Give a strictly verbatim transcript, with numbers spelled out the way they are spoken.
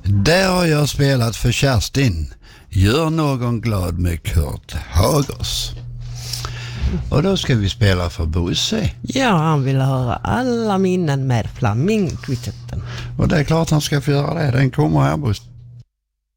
Där har jag spelat för Kerstin. Gör någon glad med Kurt Hagers. Och då ska vi spela för Bosse. Ja, han vill höra alla minnen med Flamingkvintetten. Och det är klart han ska få göra det. Den kommer här, Bosse.